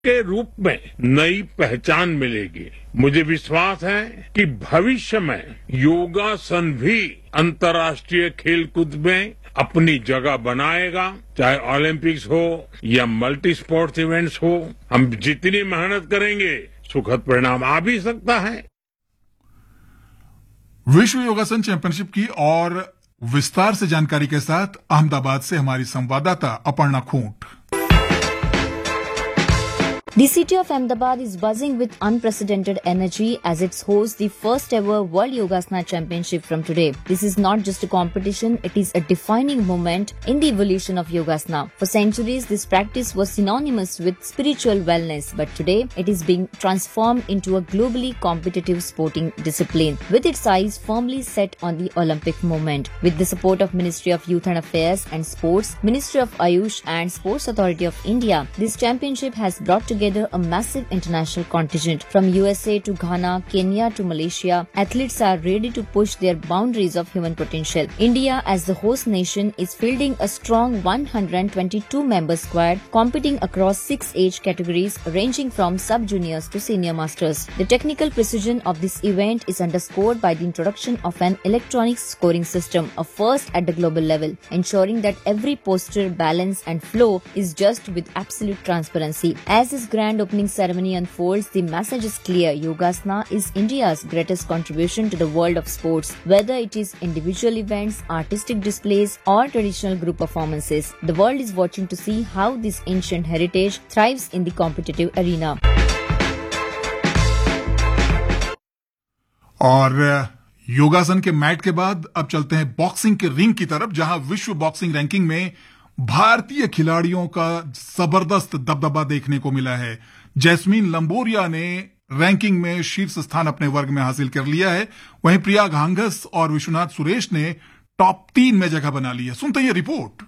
के रूप में नई पहचान मिलेगी। मुझे विश्वास है कि भविष्य में योगासन भी अंतर्राष्ट्रीय खेलकूद में अपनी जगह बनाएगा। चाहे ओलंपिक्स हो या मल्टी स्पोर्ट्स इवेंट्स हो, हम जितनी मेहनत करेंगे सुखद परिणाम आ भी सकता है। विश्व योगासन चैंपियनशिप की और विस्तार से जानकारी के साथ अहमदाबाद से हमारी संवाददाता अपर्णा खूंट। The city of Ahmedabad is buzzing with unprecedented energy as it hosts the first ever World Yogasana Championship from today. This is not just a competition, it is a defining moment in the evolution of Yogasana. For centuries, this practice was synonymous with spiritual wellness, but today it is being transformed into a globally competitive sporting discipline, with its eyes firmly set on the Olympic movement. With the support of Ministry of Youth and Affairs and Sports, Ministry of Ayush and Sports Authority of India, this championship has brought together a massive international contingent. From USA to Ghana, Kenya to Malaysia, athletes are ready to push their boundaries of human potential. India, as the host nation, is fielding a strong 122-member squad competing across 6 age categories ranging from sub-juniors to senior masters. The technical precision of this event is underscored by the introduction of an electronic scoring system, a first at the global level, ensuring that every posture, balance and flow is judged with absolute transparency. As this grand opening ceremony unfolds, the message is clear. Yogasana is India's greatest contribution to the world of sports, whether it is individual events, artistic displays, or traditional group performances. The world is watching to see how this ancient heritage thrives in the competitive arena. और योगासन के mat के बाद अब चलते हैं boxing के ring की तरफ, जहां विश्व बॉक्सिंग रैंकिंग में भारतीय खिलाड़ियों का जबरदस्त दबदबा देखने को मिला है। जैस्मीन लंबोरिया ने रैंकिंग में शीर्ष स्थान अपने वर्ग में हासिल कर लिया है, वहीं प्रिया घांगस और विश्वनाथ सुरेश ने टॉप 3 में जगह बना ली है। सुनते हैं रिपोर्ट।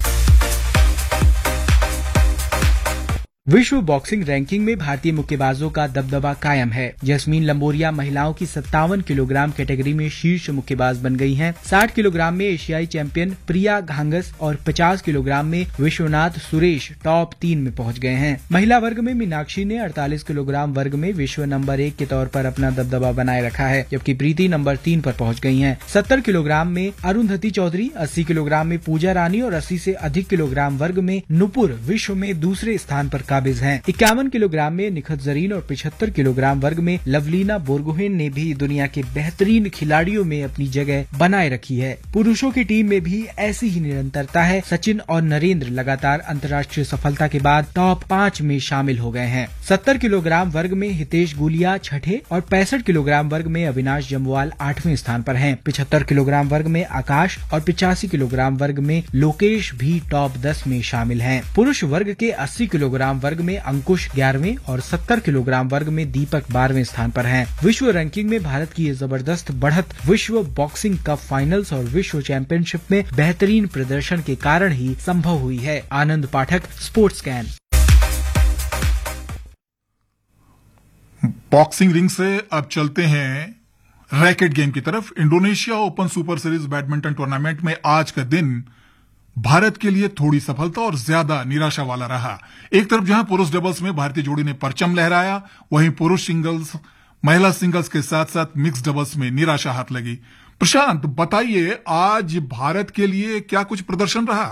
विश्व बॉक्सिंग रैंकिंग में भारतीय मुक्केबाजों का दबदबा कायम है। जैस्मीन लंबोरिया महिलाओं की 57 किलोग्राम कैटेगरी में शीर्ष मुक्केबाज बन गई हैं। 60 किलोग्राम में एशियाई चैंपियन प्रिया घांगस और 50 किलोग्राम में विश्वनाथ सुरेश टॉप 3 में पहुंच गए हैं। महिला वर्ग में मीनाक्षी ने 48 किलोग्राम वर्ग में विश्व नंबर 1 के तौर पर अपना दबदबा बनाए रखा है, जबकि प्रीति नंबर 3 पर पहुंच गई हैं। 70 किलोग्राम में अरुंधति चौधरी, 80 किलोग्राम में पूजा रानी और 80 से अधिक किलोग्राम वर्ग में नुपुर विश्व में दूसरे स्थान पर काबिज हैं। 51 किलोग्राम में निखत जरीन और 75 किलोग्राम वर्ग में लवलीना बोरगोहेन ने भी दुनिया के बेहतरीन खिलाड़ियों में अपनी जगह बनाए रखी है। पुरुषों की टीम में भी ऐसी ही निरंतरता है। सचिन और नरेंद्र लगातार अंतर्राष्ट्रीय सफलता के बाद टॉप 5 में शामिल हो गए हैं। 70 किलोग्राम वर्ग में हितेश गुलिया छठे और 65 किलोग्राम वर्ग में अविनाश जम्वाल 8वें स्थान पर हैं। 75 किलोग्राम वर्ग में आकाश और 85 किलोग्राम वर्ग में लोकेश भी टॉप 10 में शामिल हैं। पुरुष वर्ग के 80 किलोग्राम वर्ग में अंकुश 11वें और 70 किलोग्राम वर्ग में दीपक 12वें स्थान पर हैं। विश्व रैंकिंग में भारत की ये जबरदस्त बढ़त विश्व बॉक्सिंग कप फाइनल्स और विश्व चैंपियनशिप में बेहतरीन प्रदर्शन के कारण ही संभव हुई है। आनंद पाठक, स्पोर्ट्स कैन। बॉक्सिंग रिंग से अब चलते हैं रैकेट गेम की तरफ। Indonesia open super series badminton tournament में आज का दिन भारत के लिए थोड़ी सफलता और ज्यादा निराशा वाला रहा। एक तरफ जहां पुरुष डबल्स में भारतीय जोड़ी ने परचम लहराया, वहीं पुरुष सिंगल्स, महिला सिंगल्स के साथ साथ मिक्स डबल्स में निराशा हाथ लगी। प्रशांत, बताइए आज भारत के लिए क्या कुछ प्रदर्शन रहा?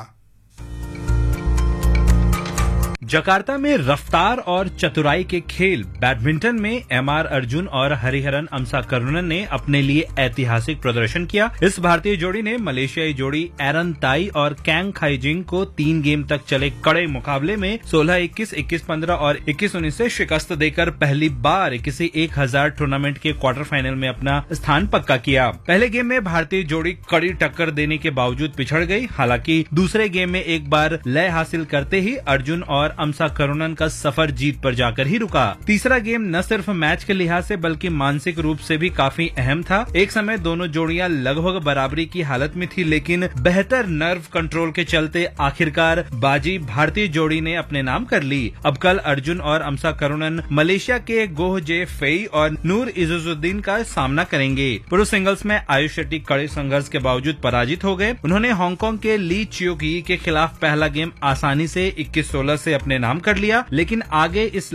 जकार्ता में रफ्तार और चतुराई के खेल बैडमिंटन में एमआर अर्जुन और हरिहरन अमसाकरुणन ने अपने लिए ऐतिहासिक प्रदर्शन किया। इस भारतीय जोड़ी ने मलेशियाई जोड़ी एरन ताई और कैंग खाईजिंग को 3 गेम तक चले कड़े मुकाबले में 16-21, 21-15 और 21-19 से शिकस्त देकर पहली बार किसी 1000 टूर्नामेंट के क्वार्टर फाइनल में अपना स्थान पक्का किया। पहले गेम में भारतीय जोड़ी कड़ी टक्कर देने के बावजूद पिछड़ गई। हालांकि दूसरे गेम में एक बार लय हासिल करते ही अर्जुन और अमसाकरुणन का सफर जीत पर जाकर ही रुका। तीसरा गेम न सिर्फ मैच के लिहाज से बल्कि मानसिक रूप से भी काफी अहम था। एक समय दोनों जोड़ियां लगभग बराबरी की हालत में थी, लेकिन बेहतर नर्व कंट्रोल के चलते आखिरकार बाजी भारतीय जोड़ी ने अपने नाम कर ली। अब कल अर्जुन और अमसाकरुणन मलेशिया के गोह जे फेई और नूर इजुजुद्दीन का सामना करेंगे। पुरुष सिंगल्स में आयुष शेट्टी कड़े संघर्ष के बावजूद पराजित हो गए। उन्होंने हांगकांग के ली चियोकी के खिलाफ पहला गेम आसानी से 21-16 से अपने नाम कर लिया, लेकिन आगे इस